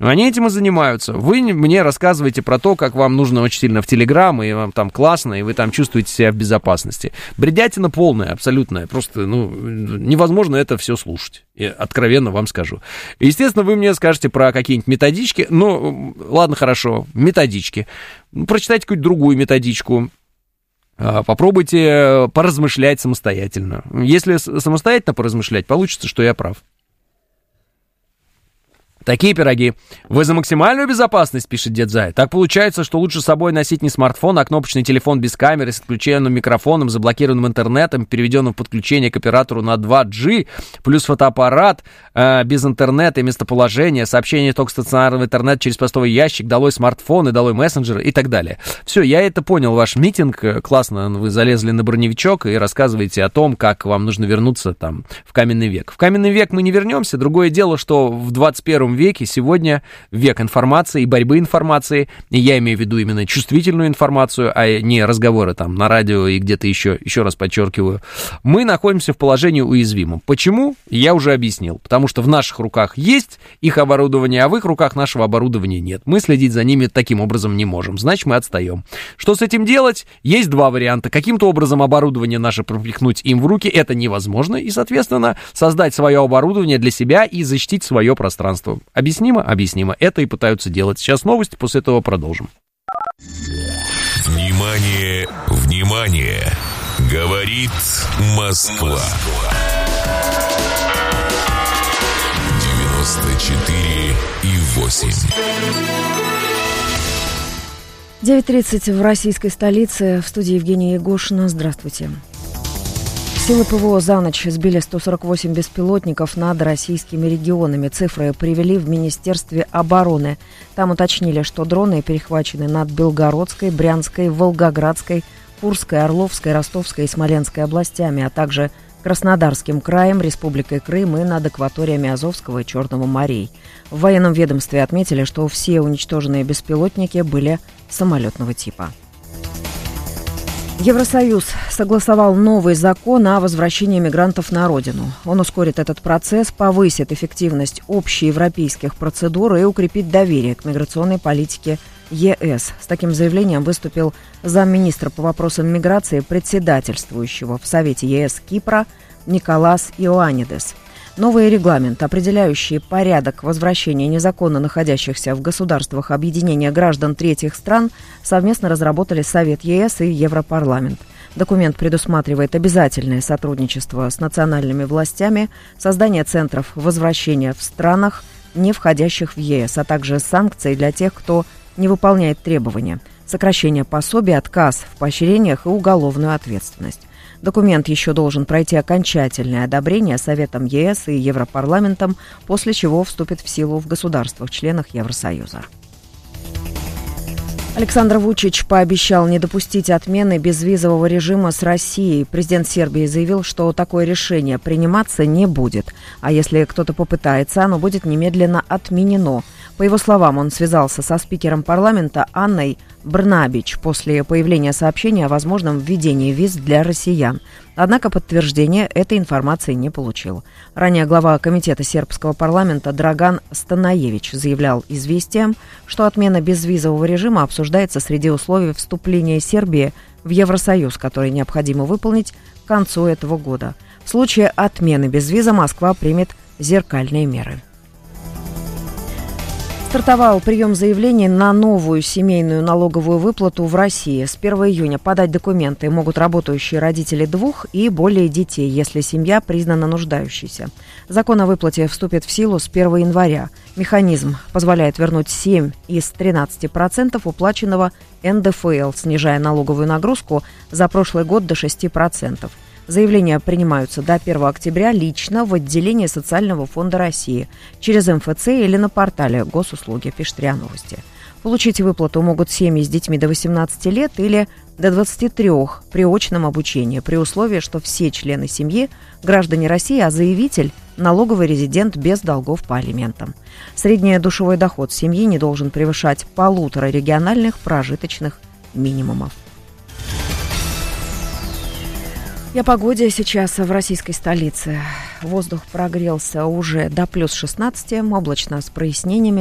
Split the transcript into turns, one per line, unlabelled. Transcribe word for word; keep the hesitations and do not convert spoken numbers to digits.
Они этим и занимаются. Вы мне рассказываете про то, как вам нужно очень сильно в Телеграм, и вам там классно, и вы там чувствуете себя в безопасности. Бредятина полная, абсолютная. Просто, ну, невозможно это все слушать. Я откровенно вам скажу. Естественно, вы мне скажете про какие-нибудь методички. Ну, ладно, хорошо, методички. Прочитайте какую-то другую методичку. Попробуйте поразмышлять самостоятельно. Если самостоятельно поразмышлять, получится, что я прав. Такие пироги. Вы за максимальную безопасность, пишет Дед Зая. Так получается, что лучше с собой носить не смартфон, а кнопочный телефон без камеры, с отключенным микрофоном, заблокированным интернетом, переведенным в подключение к оператору на два джи, плюс фотоаппарат э, без интернета и местоположения, сообщение только стационарного интернета через почтовый ящик, долой смартфоны, долой мессенджеры и так далее. Все, я это понял, ваш митинг. Классно, вы залезли на броневичок и рассказываете о том, как вам нужно вернуться там в каменный век. В каменный век мы не вернемся. Другое дело, что в двадцать первом веке сегодня век информации и борьбы информации, и я имею в виду именно чувствительную информацию, а не разговоры там на радио и где-то еще, еще раз подчеркиваю, мы находимся в положении уязвимом. Почему? Я уже объяснил. Потому что в наших руках есть их оборудование, а в их руках нашего оборудования нет. Мы следить за ними таким образом не можем. Значит, мы отстаем. Что с этим делать? Есть два варианта. Каким-то образом оборудование наше пропихнуть им в руки, это невозможно, и, соответственно, создать свое оборудование для себя и защитить свое пространство. Объяснимо? Объяснимо. Это и пытаются делать. Сейчас новости, после этого продолжим.
Внимание, внимание! Говорит Москва. девяносто четыре и восемь.
девять тридцать в российской столице. В студии Евгения Егошина. Здравствуйте. Силы ПВО за ночь сбили сто сорок восемь беспилотников над российскими регионами. Цифры привели в Министерстве обороны. Там уточнили, что дроны перехвачены над Белгородской, Брянской, Волгоградской, Курской, Орловской, Ростовской и Смоленской областями, а также Краснодарским краем, Республикой Крым и над акваториями Азовского и Черного морей. В военном ведомстве отметили, что все уничтоженные беспилотники были самолетного типа. Евросоюз согласовал новый закон о возвращении мигрантов на родину. Он ускорит этот процесс, повысит эффективность общеевропейских процедур и укрепит доверие к миграционной политике ЕС. С таким заявлением выступил замминистра по вопросам миграции, председательствующего в Совете ЕС Кипра Николас Иоаннидес. Новый регламент, определяющий порядок возвращения незаконно находящихся в государствах объединения граждан третьих стран, совместно разработали Совет ЕС и Европарламент. Документ предусматривает обязательное сотрудничество с национальными властями, создание центров возвращения в странах, не входящих в ЕС, а также санкции для тех, кто не выполняет требования, сокращение пособий, отказ в поощрениях и уголовную ответственность. Документ еще должен пройти окончательное одобрение Советом ЕС и Европарламентом, после чего вступит в силу в государствах-членах Евросоюза. Александр Вучич пообещал не допустить отмены безвизового режима с Россией. Президент Сербии заявил, что такое решение приниматься не будет, а если кто-то попытается, оно будет немедленно отменено. По его словам, он связался со спикером парламента Анной Брнабич после появления сообщения о возможном введении виз для россиян. Однако подтверждения этой информации не получил. Ранее глава комитета сербского парламента Драган Станаевич заявлял «Известиям», что отмена безвизового режима обсуждается среди условий вступления Сербии в Евросоюз, которые необходимо выполнить к концу этого года. В случае отмены безвиза Москва примет зеркальные меры. Стартовал прием заявлений на новую семейную налоговую выплату в России. С первого июня подать документы могут работающие родители двух и более детей, если семья признана нуждающейся. Закон о выплате вступит в силу с первого января. Механизм позволяет вернуть семь из тринадцати процентов уплаченного эн дэ эф эл, снижая налоговую нагрузку за прошлый год до шести процентов. Заявления принимаются до первого октября лично в отделении Социального фонда России, через эм эф цэ или на портале Госуслуги, пишет РИА Новости. Получить выплату могут семьи с детьми до восемнадцати лет или до двадцати трёх при очном обучении, при условии, что все члены семьи – граждане России, а заявитель – налоговый резидент без долгов по алиментам. Средний душевой доход семьи не должен превышать полутора региональных прожиточных минимумов. И о погоде сейчас в российской столице. Воздух прогрелся уже до плюс шестнадцати, облачно с прояснениями.